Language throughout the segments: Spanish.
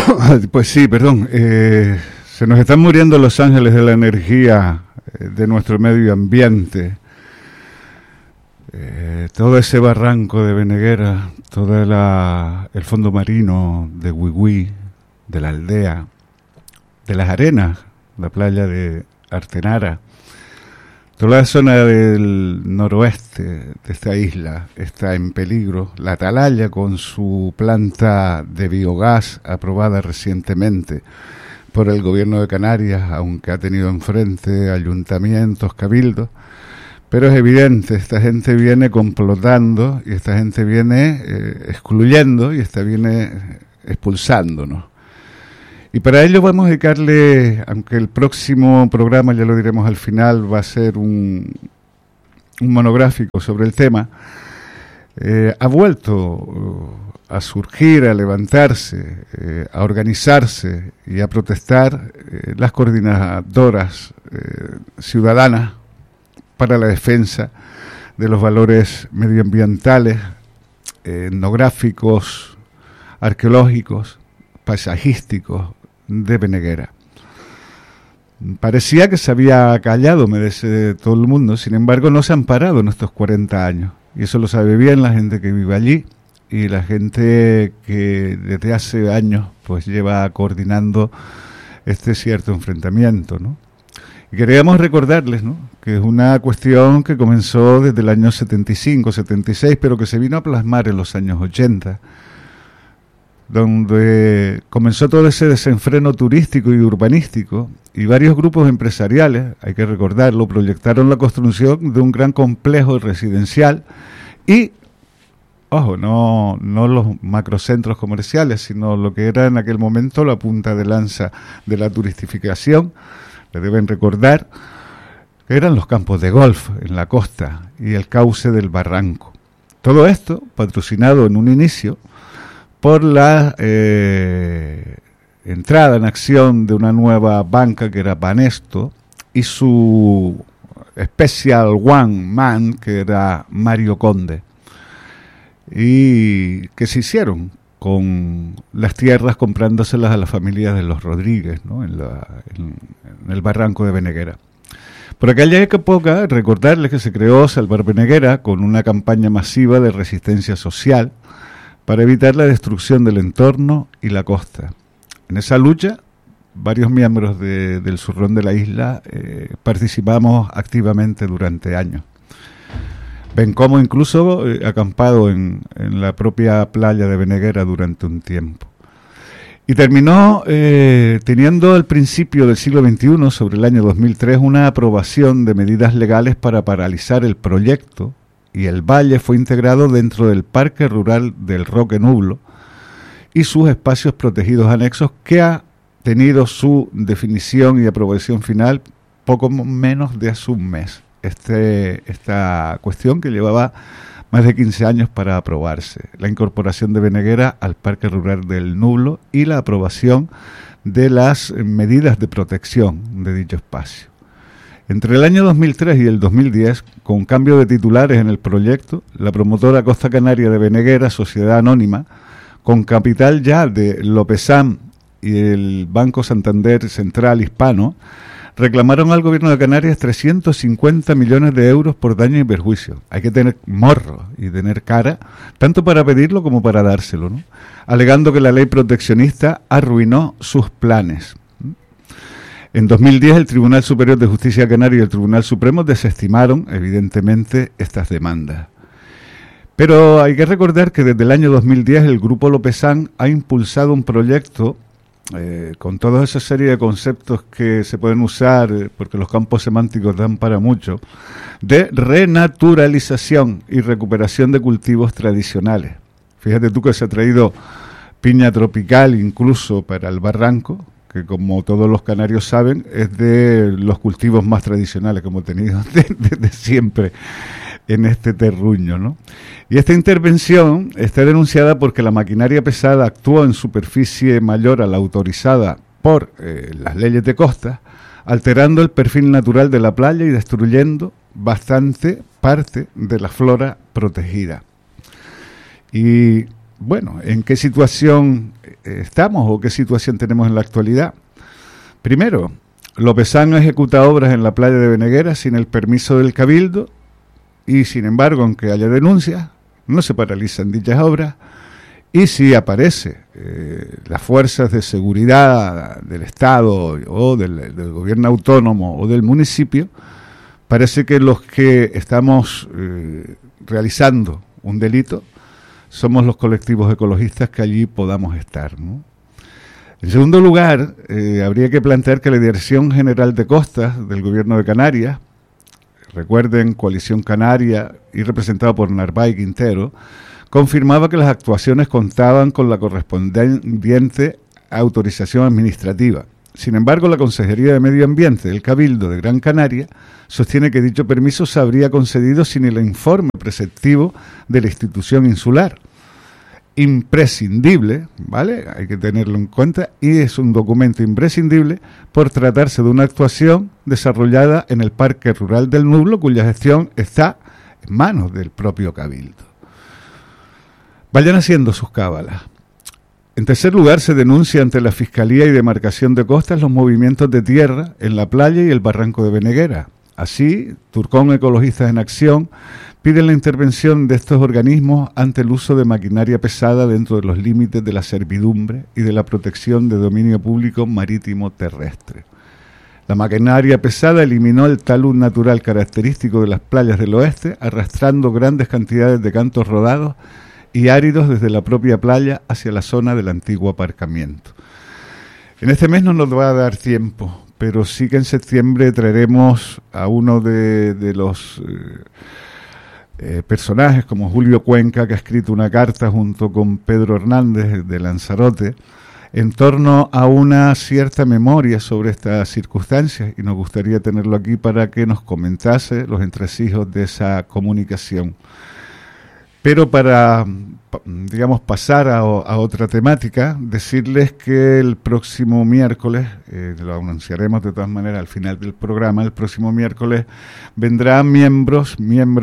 Pues sí, perdón. Se nos están muriendo los ángeles de la energía de nuestro medio ambiente. Todo ese barranco de Beneguera, todo el fondo marino de Huigüí, de la aldea, de las arenas, la playa de Artenara, toda la zona del noroeste de esta isla está en peligro. La Atalaya, con su planta de biogás aprobada recientemente por el gobierno de Canarias, aunque ha tenido enfrente ayuntamientos, cabildos, pero es evidente, esta gente viene complotando y esta gente viene excluyendo y esta viene expulsándonos. Y para ello vamos a dedicarle, aunque el próximo programa, ya lo diremos al final, va a ser un monográfico sobre el tema, ha vuelto a surgir, a levantarse, a organizarse y a protestar las coordinadoras ciudadanas para la defensa de los valores medioambientales, etnográficos, arqueológicos, paisajísticos de Beneguera. Parecía que se había callado, me dice todo el mundo, sin embargo no se han parado en estos 40 años, y eso lo sabe bien la gente que vive allí y la gente que desde hace años pues lleva coordinando este cierto enfrentamiento, ¿no? Y queríamos recordarles, ¿no?, que es una cuestión que comenzó desde el año 75, 76, pero que se vino a plasmar en los años 80, donde comenzó todo ese desenfreno turístico y urbanístico, y varios grupos empresariales, hay que recordarlo, proyectaron la construcción de un gran complejo residencial y, ojo, no los macrocentros comerciales, sino lo que era en aquel momento la punta de lanza de la turistificación. Le deben recordar que eran los campos de golf en la costa y el cauce del barranco. Todo esto patrocinado en un inicio por la entrada en acción de una nueva banca que era Banesto y su special one man que era Mario Conde, y que se hicieron con las tierras comprándoselas a las familias de los Rodríguez, ¿no?, en el barranco de Beneguera. Por aquella época, recordarles que se creó Salvar Beneguera con una campaña masiva de resistencia social para evitar la destrucción del entorno y la costa. En esa lucha, varios miembros del Zurrón de la isla participamos activamente durante años. Ven cómo incluso acampado en la propia playa de Beneguera durante un tiempo. Y terminó teniendo al principio del siglo XXI, sobre el año 2003, una aprobación de medidas legales para paralizar el proyecto, y el valle fue integrado dentro del Parque Rural del Roque Nublo y sus espacios protegidos anexos, que ha tenido su definición y aprobación final poco menos de hace un mes. Esta cuestión que llevaba más de 15 años para aprobarse, la incorporación de Beneguera al Parque Rural del Nublo y la aprobación de las medidas de protección de dicho espacio. Entre el año 2003 y el 2010, con cambio de titulares en el proyecto, la promotora Costa Canaria de Beneguera, sociedad anónima, con capital ya de Lopezán y el Banco Santander Central Hispano, reclamaron al gobierno de Canarias 350 millones de euros por daño y perjuicio. Hay que tener morro y tener cara, tanto para pedirlo como para dárselo, ¿no?, alegando que la ley proteccionista arruinó sus planes. En 2010 el Tribunal Superior de Justicia Canaria y el Tribunal Supremo desestimaron, evidentemente, estas demandas. Pero hay que recordar que desde el año 2010 el Grupo Lopezán ha impulsado un proyecto con toda esa serie de conceptos que se pueden usar, porque los campos semánticos dan para mucho, de renaturalización y recuperación de cultivos tradicionales. Fíjate tú que se ha traído piña tropical incluso para el barranco, que como todos los canarios saben, es de los cultivos más tradicionales que hemos tenido desde siempre en este terruño, ¿no? Y esta intervención está denunciada porque la maquinaria pesada actuó en superficie mayor a la autorizada por las leyes de costa, alterando el perfil natural de la playa y destruyendo bastante parte de la flora protegida. Y bueno, ¿en qué situación estamos o qué situación tenemos en la actualidad. Primero, Lopezán ejecuta obras en la playa de Beneguera sin el permiso del Cabildo y, sin embargo, aunque haya denuncias, no se paralizan dichas obras. Y si aparece las fuerzas de seguridad del Estado o del gobierno autónomo o del municipio, parece que los que estamos realizando un delito somos los colectivos ecologistas que allí podamos estar, ¿no? En segundo lugar, habría que plantear que la Dirección General de Costas del Gobierno de Canarias, recuerden, Coalición Canaria y representado por Narváez y Quintero, confirmaba que las actuaciones contaban con la correspondiente autorización administrativa. Sin embargo, la Consejería de Medio Ambiente del Cabildo de Gran Canaria sostiene que dicho permiso se habría concedido sin el informe preceptivo de la institución insular. Imprescindible, ¿vale? Hay que tenerlo en cuenta, y es un documento imprescindible por tratarse de una actuación desarrollada en el Parque Rural del Nublo, cuya gestión está en manos del propio Cabildo. Vayan haciendo sus cábalas. En tercer lugar, se denuncia ante la Fiscalía y Demarcación de Costas los movimientos de tierra en la playa y el barranco de Beneguera. Así, Turcón Ecologistas en Acción pide la intervención de estos organismos ante el uso de maquinaria pesada dentro de los límites de la servidumbre y de la protección de dominio público marítimo terrestre. La maquinaria pesada eliminó el talud natural característico de las playas del oeste, arrastrando grandes cantidades de cantos rodados y áridos desde la propia playa hacia la zona del antiguo aparcamiento. En este mes no nos va a dar tiempo, pero sí que en septiembre traeremos a uno de los personajes como Julio Cuenca, que ha escrito una carta junto con Pedro Hernández de Lanzarote en torno a una cierta memoria sobre estas circunstancias, y nos gustaría tenerlo aquí para que nos comentase los entresijos de esa comunicación. Pero para, digamos, pasar a otra temática, decirles que el próximo miércoles, lo anunciaremos de todas maneras al final del programa, el próximo miércoles vendrán miembros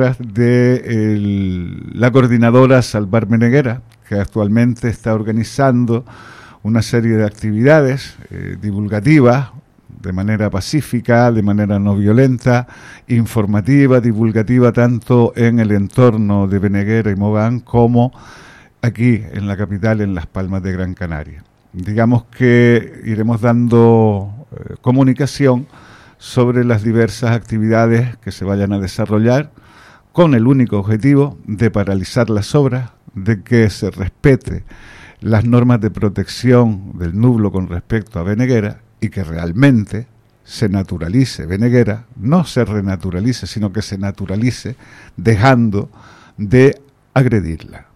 de la coordinadora Salvar Beneguera, que actualmente está organizando una serie de actividades divulgativas, de manera pacífica, de manera no violenta, informativa, divulgativa, tanto en el entorno de Beneguera y Mogán como aquí en la capital, en Las Palmas de Gran Canaria. Digamos que iremos dando comunicación sobre las diversas actividades que se vayan a desarrollar con el único objetivo de paralizar las obras, de que se respete las normas de protección del nublo con respecto a Beneguera y que realmente se naturalice Beneguera, no se renaturalice, sino que se naturalice dejando de agredirla.